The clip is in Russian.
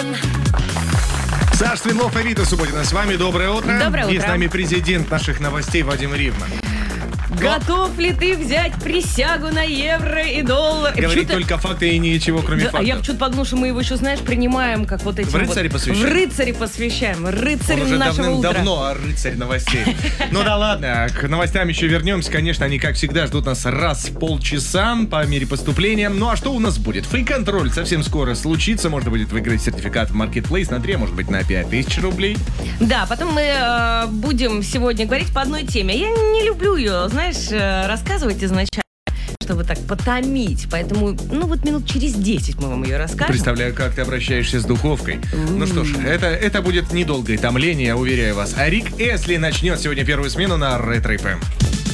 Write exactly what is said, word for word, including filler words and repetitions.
Саш Свинлов и Рита Субботина с вами. Доброе утро. Доброе утро. И с нами президент наших новостей Вадим Ривман. Готов ли ты взять присягу на евро и доллар? Говорит только факты и ничего, кроме да, фактов. Я почему-то подумал, что мы его еще, знаешь, принимаем как вот эти в рыцари вот... посвящаем. В рыцари посвящаем. Рыцарь Он уже нашего утра. давным-давно а рыцарь новостей. Ну да ладно, к новостям еще вернемся. Конечно, они, как всегда, ждут нас раз в полчаса по мере поступления. Ну а что у нас будет? Фри-контроль совсем скоро случится. Можно будет выиграть сертификат в Marketplace на три, может быть, на пять тысяч рублей. Да, потом мы э, будем сегодня говорить по одной теме. Я не люблю ее, знаешь, э, рассказывать изначально, чтобы так потомить. Поэтому, ну вот минут через десять мы вам ее расскажем. Представляю, как ты обращаешься с духовкой. Mm. Ну что ж, это, это будет недолгое томление, я уверяю вас. А Рик Эсли начнет сегодня первую смену на Ретро эф эм.